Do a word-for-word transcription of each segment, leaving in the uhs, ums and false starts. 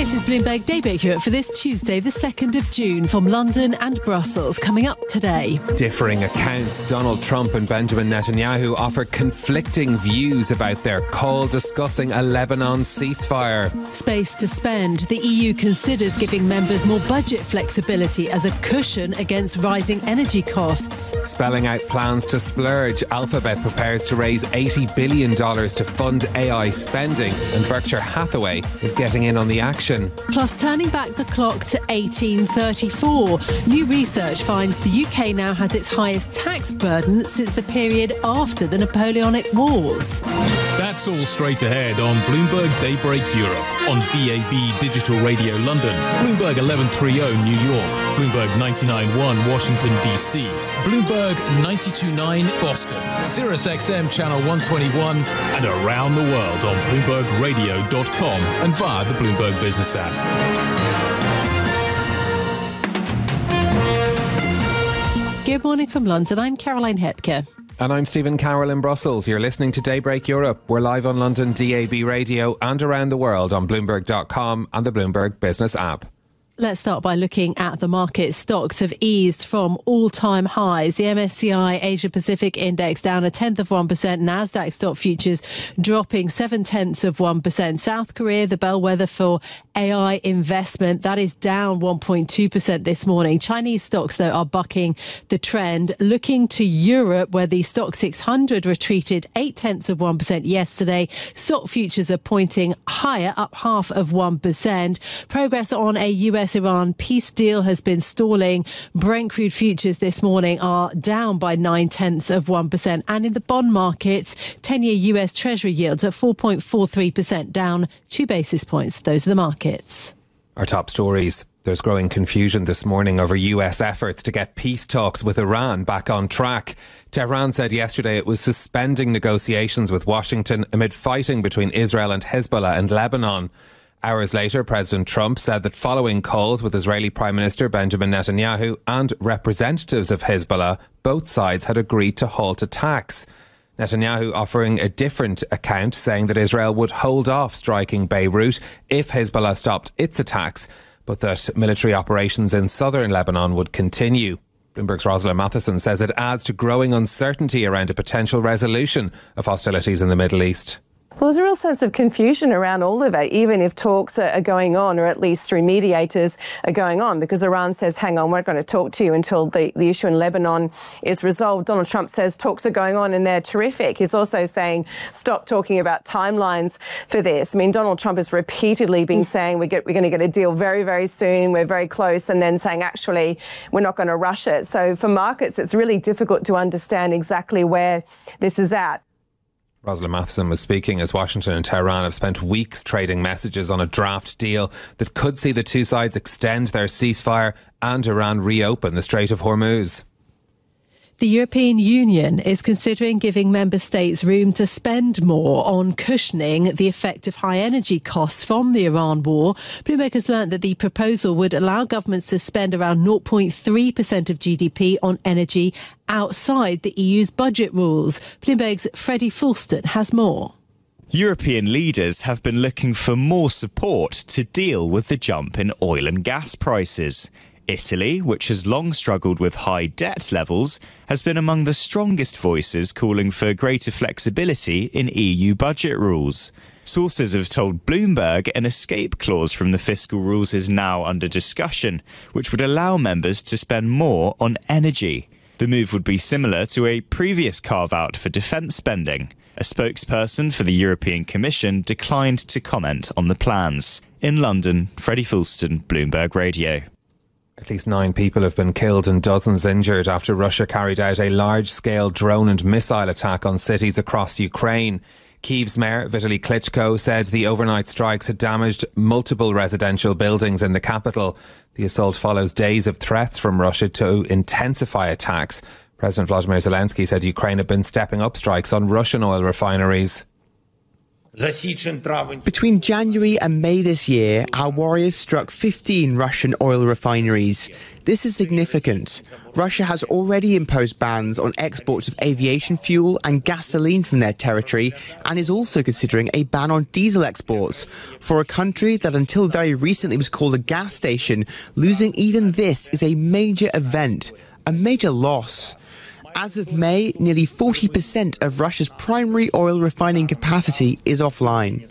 This is Bloomberg Daybreak Europe for this Tuesday, the second of June, from London and Brussels. Coming up today. Differing accounts. Donald Trump and Benjamin Netanyahu offer conflicting views about their call discussing a Lebanon ceasefire. Space to spend. The E U considers giving members more budget flexibility as a cushion against rising energy costs. Spelling out plans to splurge. Alphabet prepares to raise eighty billion dollars to fund A I spending, and Berkshire Hathaway is getting in on the action. Plus, turning back the clock to eighteen thirty-four. New research finds the U K now has its highest tax burden since the period after the Napoleonic Wars. That's all straight ahead on Bloomberg Daybreak Europe, on D A B Digital Radio London, Bloomberg eleven thirty New York, Bloomberg ninety-nine point one Washington D C, Bloomberg ninety-two point nine Boston, Sirius X M Channel one twenty-one, and around the world on Bloomberg Radio dot com and via the Bloomberg Business app. Good morning from London. I'm Caroline Hepker. And I'm Stephen Carroll in Brussels. You're listening to Daybreak Europe. We're live on London D A B Radio and around the world on Bloomberg dot com and the Bloomberg Business app. Let's start by looking at the market. Stocks have eased from all-time highs. The M S C I Asia Pacific Index down a tenth of one percent. Nasdaq stock futures dropping seven tenths of one percent. South Korea, the bellwether for A I investment, that is down one point two percent this morning. Chinese stocks, though, are bucking the trend. Looking to Europe, where the Stock six hundred retreated eight tenths of one percent yesterday. Stock futures are pointing higher, up half of one percent. Progress on a U S Iran peace deal has been stalling. Brent crude futures this morning are down by nine tenths of one percent. And in the bond markets, ten-year U S Treasury yields at four point four three percent, down two basis points. Those are the markets. Our top stories. There's growing confusion this morning over U S efforts to get peace talks with Iran back on track. Tehran said yesterday it was suspending negotiations with Washington amid fighting between Israel and Hezbollah and Lebanon. Hours later, President Trump said that following calls with Israeli Prime Minister Benjamin Netanyahu and representatives of Hezbollah, both sides had agreed to halt attacks. Netanyahu offering a different account, saying that Israel would hold off striking Beirut if Hezbollah stopped its attacks, but that military operations in southern Lebanon would continue. Bloomberg's Rosalind Matheson says it adds to growing uncertainty around a potential resolution of hostilities in the Middle East. Well, there's a real sense of confusion around all of it, even if talks are going on, or at least through mediators are going on, because Iran says, hang on, we're not going to talk to you until the, the issue in Lebanon is resolved. Donald Trump says talks are going on and they're terrific. He's also saying stop talking about timelines for this. I mean, Donald Trump has repeatedly been saying we get, we're going to get a deal very, very soon, we're very close, and then saying, actually, we're not going to rush it. So for markets, it's really difficult to understand exactly where this is at. Rosalind Matheson was speaking as Washington and Tehran have spent weeks trading messages on a draft deal that could see the two sides extend their ceasefire and Iran reopen the Strait of Hormuz. The European Union is considering giving member states room to spend more on cushioning the effect of high energy costs from the Iran war. Bloomberg has learnt that the proposal would allow governments to spend around zero point three percent of G D P on energy outside the E U's budget rules. Bloomberg's Freddie Fulston has more. European leaders have been looking for more support to deal with the jump in oil and gas prices. Italy, which has long struggled with high debt levels, has been among the strongest voices calling for greater flexibility in E U budget rules. Sources have told Bloomberg an escape clause from the fiscal rules is now under discussion, which would allow members to spend more on energy. The move would be similar to a previous carve-out for defence spending. A spokesperson for the European Commission declined to comment on the plans. In London, Freddie Fulston, Bloomberg Radio. At least nine people have been killed and dozens injured after Russia carried out a large-scale drone and missile attack on cities across Ukraine. Kyiv's mayor, Vitaly Klitschko, said the overnight strikes had damaged multiple residential buildings in the capital. The assault follows days of threats from Russia to intensify attacks. President Volodymyr Zelensky said Ukraine had been stepping up strikes on Russian oil refineries. Between January and May this year, our warriors struck fifteen Russian oil refineries. This is significant. Russia has already imposed bans on exports of aviation fuel and gasoline from their territory and is also considering a ban on diesel exports. For a country that until very recently was called a gas station, losing even this is a major event, a major loss. As of May, nearly forty percent of Russia's primary oil refining capacity is offline.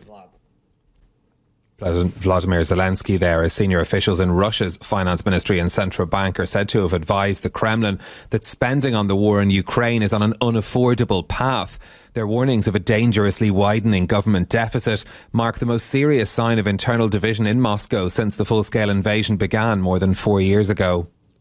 President Vladimir Zelensky there, as senior officials in Russia's finance ministry and central bank are said to have advised the Kremlin that spending on the war in Ukraine is on an unaffordable path. Their warnings of a dangerously widening government deficit mark the most serious sign of internal division in Moscow since the full-scale invasion began more than four years ago.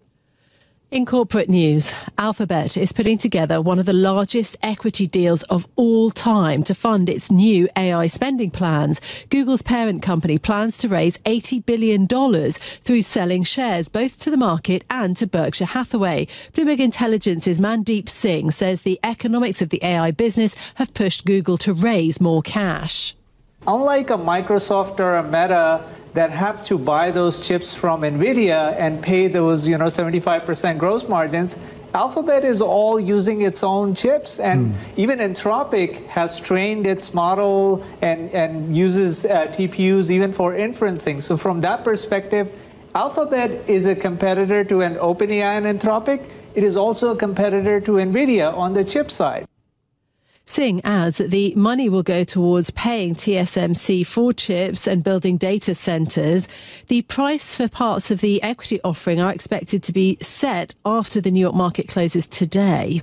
In corporate news, Alphabet is putting together one of the largest equity deals of all time to fund its new A I spending plans. Google's parent company plans to raise eighty billion dollars through selling shares both to the market and to Berkshire Hathaway. Bloomberg Intelligence's Mandeep Singh says the economics of the A I business have pushed Google to raise more cash. Unlike a Microsoft or a Meta that have to buy those chips from NVIDIA and pay those, you know, seventy-five percent gross margins, Alphabet is all using its own chips. And mm. even Anthropic has trained its model and, and uses uh, T P Us even for inferencing. So from that perspective, Alphabet is a competitor to an OpenAI and Anthropic. It is also a competitor to NVIDIA on the chip side. Singh adds that the money will go towards paying T S M C for chips and building data centres. The price for parts of the equity offering are expected to be set after the New York market closes today.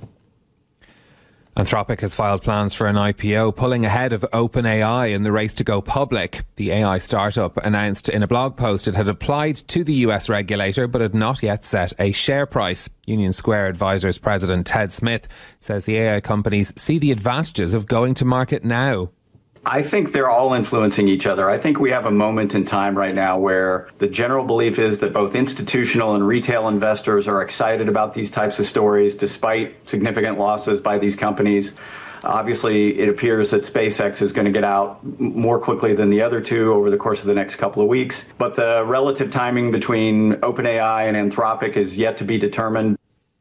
Anthropic has filed plans for an I P O, pulling ahead of OpenAI in the race to go public. The A I startup announced in a blog post it had applied to the U S regulator but had not yet set a share price. Union Square Advisors President Ted Smith says the A I companies see the advantages of going to market now. I think they're all influencing each other. I think we have a moment in time right now where the general belief is that both institutional and retail investors are excited about these types of stories despite significant losses by these companies. Obviously, it appears that SpaceX is going to get out more quickly than the other two over the course of the next couple of weeks. But the relative timing between OpenAI and Anthropic is yet to be determined.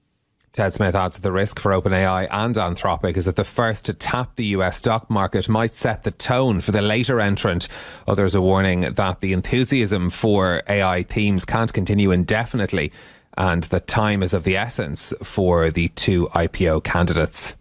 Ted Smith adds that the risk for OpenAI and Anthropic is that the first to tap the U S stock market might set the tone for the later entrant. Others are warning that the enthusiasm for A I themes can't continue indefinitely and that time is of the essence for the two I P O candidates.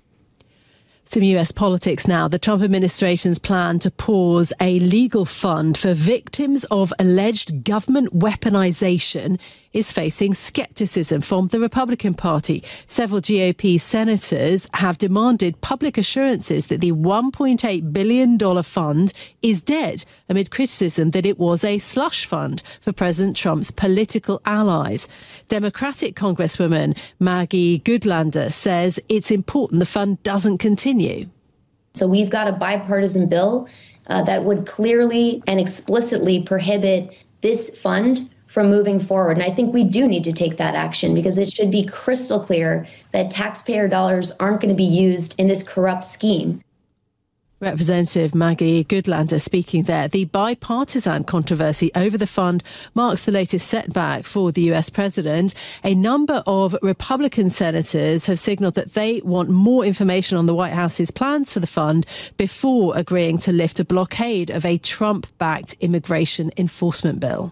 Some U S politics now. The Trump administration's plan to pause a legal fund for victims of alleged government weaponization is facing skepticism from the Republican Party. Several G O P senators have demanded public assurances that the one point eight billion dollars fund is dead, amid criticism that it was a slush fund for President Trump's political allies. Democratic Congresswoman Maggie Goodlander says it's important the fund doesn't continue. So we've got a bipartisan bill uh, that would clearly and explicitly prohibit this fund from moving forward. And I think we do need to take that action because it should be crystal clear that taxpayer dollars aren't going to be used in this corrupt scheme. Representative Maggie Goodlander speaking there. The bipartisan controversy over the fund marks the latest setback for the U S president. A number of Republican senators have signalled that they want more information on the White House's plans for the fund before agreeing to lift a blockade of a Trump-backed immigration enforcement bill.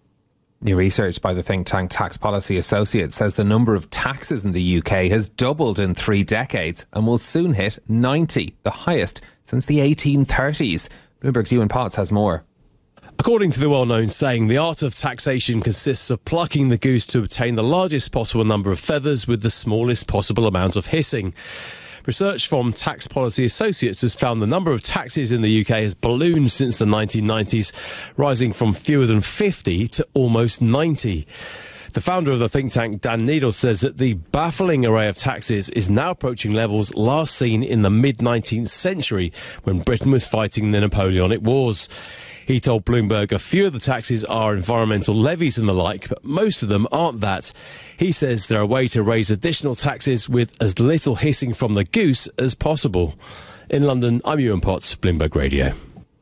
New research by the think tank Tax Policy Associates says the number of taxes in the U K has doubled in three decades and will soon hit ninety, the highest since the eighteen thirties. Bloomberg's Ewan Potts has more. According to the well-known saying, the art of taxation consists of plucking the goose to obtain the largest possible number of feathers with the smallest possible amount of hissing. Research from Tax Policy Associates has found the number of taxes in the U K has ballooned since the nineteen nineties, rising from fewer than fifty to almost ninety. The founder of the think tank, Dan Needle, says that the baffling array of taxes is now approaching levels last seen in the mid-nineteenth century when Britain was fighting the Napoleonic Wars. He told Bloomberg a few of the taxes are environmental levies and the like, but most of them aren't that. He says they're a way to raise additional taxes with as little hissing from the goose as possible. In London, I'm Ewan Potts, Bloomberg Radio.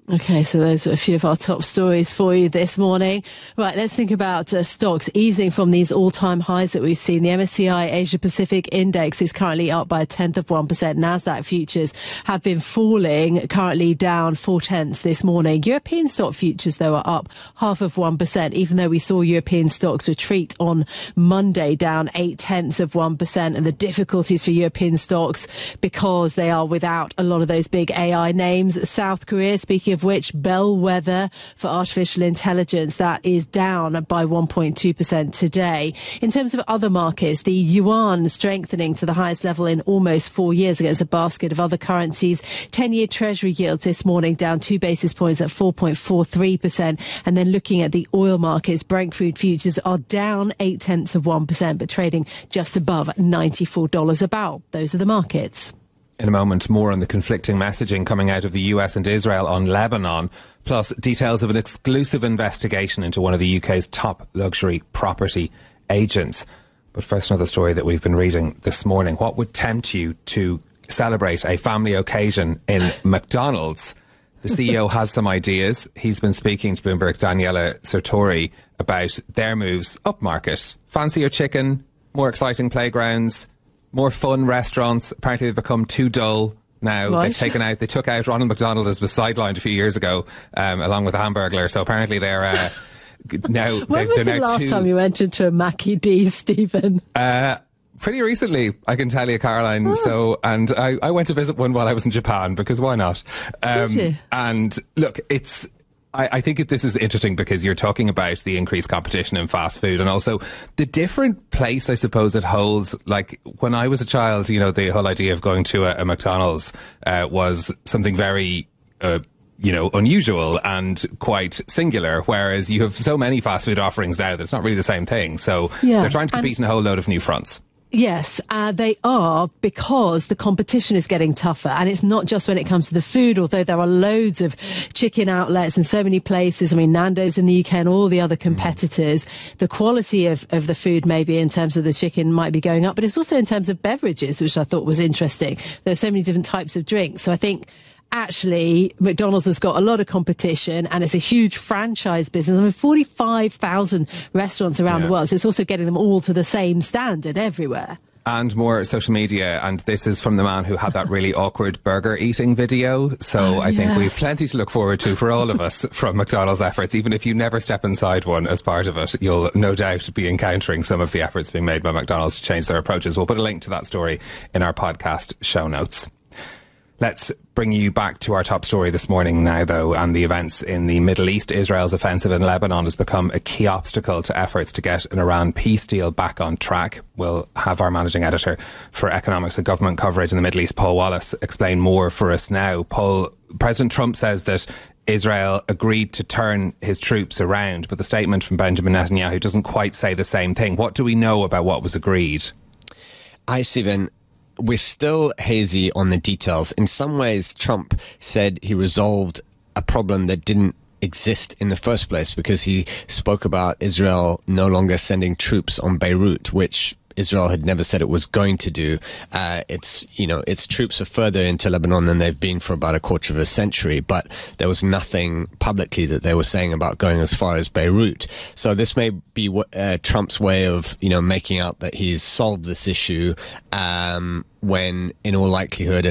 Okay, so those are a few of our top stories for you this morning. Right, let's think about uh, stocks easing from these all-time highs that we've seen. The M S C I Asia Pacific Index is currently up by a tenth of one percent. Nasdaq futures have been falling, currently down four tenths this morning. European stock futures, though, are up half of one percent, even though we saw European stocks retreat on Monday, down eight tenths of one percent. And the difficulties for European stocks because they are without a lot of those big A I names. South Korea, speaking of which, bellwether for artificial intelligence, that is down by one point two percent today. In terms of other markets, the yuan strengthening to the highest level in almost four years against a basket of other currencies. ten-year Treasury yields this morning down two basis points at four point four three percent. And then looking at the oil markets, Brent crude futures are down eight tenths of one percent, but trading just above ninety-four dollars a barrel. Those are the markets. In a moment, more on the conflicting messaging coming out of the U S and Israel on Lebanon, plus details of an exclusive investigation into one of the U K's top luxury property agents. But first, another story that we've been reading this morning. What would tempt you to celebrate a family occasion in McDonald's? The C E O has some ideas. He's been speaking to Bloomberg's Daniela Sartori about their moves upmarket. Fancier chicken, more exciting playgrounds, more fun restaurants. Apparently they've become too dull now. Right. They've taken out, they took out Ronald McDonald as was sidelined a few years ago, um, along with a Hamburglar. So apparently they're uh, now. When they, was they're the now last too, time you went into a Mackie D's, Stephen? Uh, pretty recently, I can tell you, Caroline. Oh. So, and I, I went to visit one while I was in Japan, because why not? Um, Did you? And look, it's. I, I think this is interesting because you're talking about the increased competition in fast food and also the different place, I suppose, it holds. Like when I was a child, you know, the whole idea of going to a, a McDonald's uh, was something very, uh, you know, unusual and quite singular, whereas you have so many fast food offerings now that it's not really the same thing. So yeah. they're trying to compete and- in a whole load of new fronts. Yes, uh, they are, because the competition is getting tougher. And it's not just when it comes to the food, although there are loads of chicken outlets in so many places. I mean, Nando's in the U K and all the other competitors. The quality of, of the food, maybe in terms of the chicken, might be going up, but it's also in terms of beverages, which I thought was interesting. There's so many different types of drinks. So I think actually McDonald's has got a lot of competition and it's a huge franchise business. I mean, forty-five thousand restaurants around yeah. the world. So it's also getting them all to the same standard everywhere. And more social media, and this is from the man who had that really awkward burger eating video. So oh, I think yes. we've plenty to look forward to for all of us from McDonald's efforts. Even if you never step inside one as part of it, you'll no doubt be encountering some of the efforts being made by McDonald's to change their approaches. We'll put a link to that story in our podcast show notes. Let's bring you back to our top story this morning now, though, and the events in the Middle East. Israel's offensive in Lebanon has become a key obstacle to efforts to get an Iran peace deal back on track. We'll have our managing editor for economics and government coverage in the Middle East, Paul Wallace, explain more for us now. Paul, President Trump says that Israel agreed to turn his troops around, but the statement from Benjamin Netanyahu doesn't quite say the same thing. What do we know about what was agreed? Hi, Stephen. We're still hazy on the details. In some ways, Trump said he resolved a problem that didn't exist in the first place, because he spoke about Israel no longer sending troops on Beirut, which Israel had never said it was going to do. Uh, it's, you know, its troops are further into Lebanon than they've been for about a quarter of a century, but there was nothing publicly that they were saying about going as far as Beirut. So this may be uh, Trump's way of, you know, making out that he's solved this issue, um, when in all likelihood